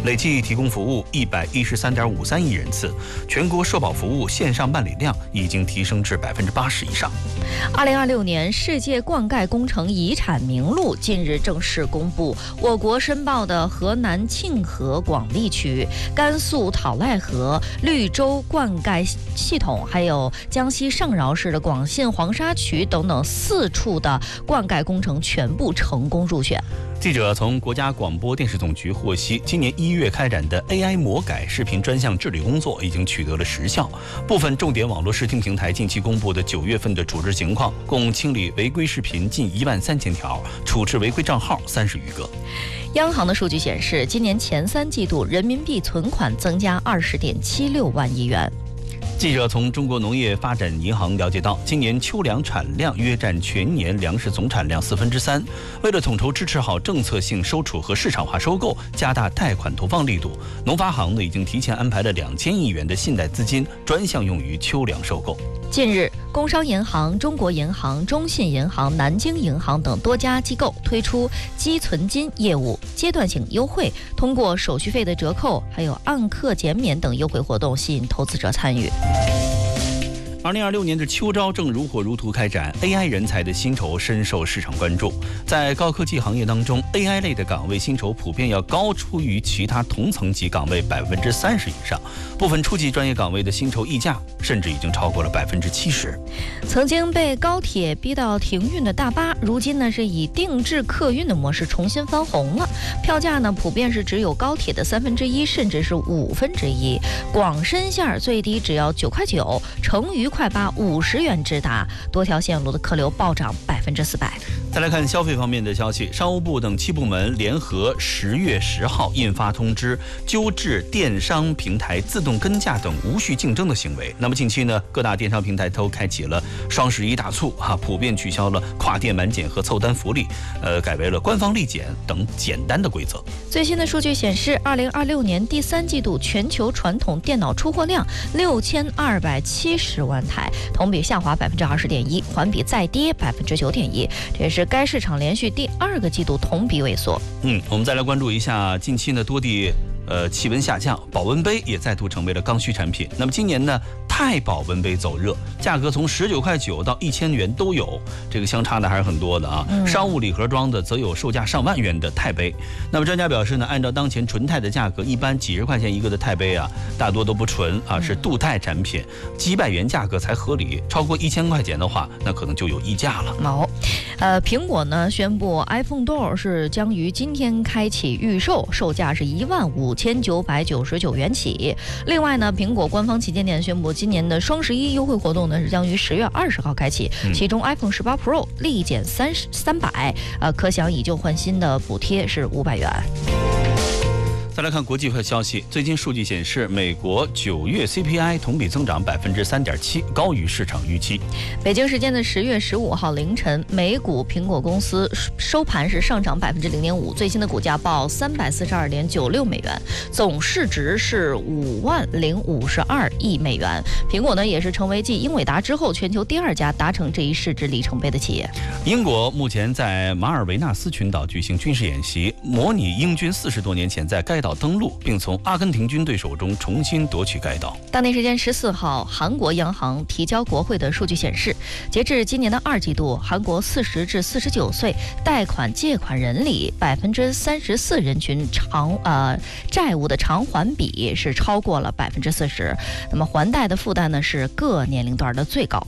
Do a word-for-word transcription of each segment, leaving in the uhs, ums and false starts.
累计提供服务一百一十三点五三亿人次，全国社保服务线上办理量已经提升至百分之八十以上。 二零二六年世界灌溉工程遗产名录近日正式公布，我国申报的河南沁河广利区、甘肃讨赖河、绿洲灌溉系统，还有江西上饶市的广信黄沙区等等四处的灌溉工程全部成功入选。 记者从国家广播电视总局获悉，今年一月开展的 A I 魔改视频专项治理工作已经取得了实效。部分重点网络视听平台近期公布的九月份的处置情况，共清理违规视频近一万三千条，处置违规账号三十余个。 央行的数据显示，今年前三季度人民币存款增加二十点七六万亿元。 记者从中国农业发展银行了解到，今年秋粮产量约占全年粮食总产量四分之三。为了统筹支持好政策性收储和市场化收购，加大贷款投放力度，农发行呢已经提前安排了两千亿元的信贷资金，专项用于秋粮收购。 近日，工商银行、中国银行、中信银行、南京银行等多家机构推出积存金业务阶段性优惠，通过手续费的折扣，还有按客减免等优惠活动，吸引投资者参与。 二零二六年的秋招正如火如荼开展 ，A I 人才的薪酬深受市场关注。在高科技行业当中 ，A I 类的岗位薪酬普遍要高出于其他同层级岗位百分之三十以上，部分初级专业岗位的薪酬溢价甚至已经超过了百分之七十。 曾经被高铁逼到停运的大巴，如今呢是以定制客运的模式重新翻红了，票价呢普遍是只有高铁的三分之一，甚至是五分之一。广深线最低只要九块九，成渝快八五十元直达，多条线路的客流暴涨百分之四百。 再来看消费方面的消息，商务部等七部门联合十月十号印发通知，纠治电商平台自动跟价等无序竞争的行为。那么近期呢，各大电商平台都开启了双十一大促哈、啊，普遍取消了跨店满减和凑单福利，呃，改为了官方立减等简单的规则。 最新的数据显示，二零二六年第三季度全球传统电脑出货量六千二百七十万台，同比下滑百分之二十点一，环比再跌百分之九点一，这也是该市场连续第二个季度同比萎缩。 嗯，我们再来关注一下近期呢多地呃气温下降，保温杯也再度成为了刚需产品。那么今年呢，钛保温杯走热，价格从十九块九到一千元都有，这个相差的还是很多的啊。嗯、商务礼盒装的则有售价上万元的钛杯。那么专家表示呢，按照当前纯钛的价格，一般几十块钱一个的钛杯啊，大多都不纯啊，是镀钛产品，几百元价格才合理，超过一千块钱的话，那可能就有溢价了。 好、哦，呃，苹果呢宣布 iPhone twelve 是将于今天开启预售，售价是一万五千九百九十九元起。另外呢，苹果官方旗舰店宣布，今年的双十一优惠活动呢是将于十月二十号开启，其中 iPhone 十八 Pro 立减三十三百，呃，可享以旧换新的补贴是五百元。 再来看国际化消息，最近数据显示，美国九月 C P I 同比增长百分之三点七，高于市场预期。 北京时间的十月十五号凌晨，美股苹果公司收盘是上涨百分之零点五，最新的股价报三百四十二点九六美元，总市值是五万零五十二亿美元。苹果呢也是成为继英伟达之后全球第二家达成这一市值里程碑的企业。 英国目前在马尔维纳斯群岛举行军事演习，模拟英军四十多年前在该岛登陆，并从阿根廷军队手中重新夺取该岛。 当地时间十四号，韩国央行提交国会的数据显示，截至今年的二季度，韩国四十至四十九岁贷款借款人里百分之三十四人群偿呃债务的偿还比是超过了百分之四十，那么还贷的负担呢是各年龄段的最高。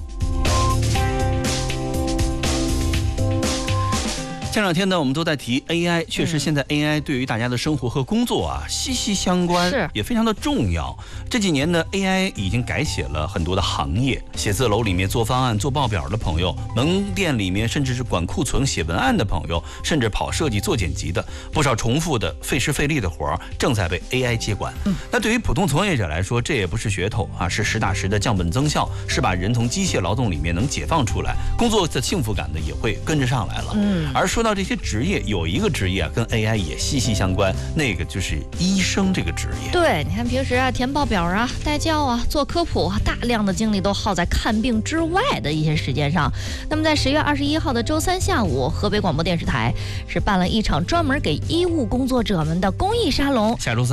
前两天呢，我们都在提 A I， 确实现在 A I 对于大家的生活和工作啊息息相关， 是也非常的重要。这几年呢 A I 已经改写了很多的行业，写字楼里面做方案、做报表的朋友，门店里面甚至是管库存、写文案的朋友，甚至跑设计、做剪辑的，不少重复的费时费力的活儿正在被 A I 接管。嗯，那对于普通从业者来说，这也不是噱头啊，是实打实的降本增效，是把人从机械劳动里面能解放出来，工作的幸福感呢也会跟着上来了。嗯，而说到这些职业，有一个职业啊跟 A I 也息息相关，那个就是医生这个职业。 对，你看平时啊填报表啊、带教啊、做科普啊，大量的精力都耗在看病之外的一些时间上。那么在十月二十一号的周三下午，河北广播电视台是办了一场专门给医务工作者们的公益沙龙。 下周三。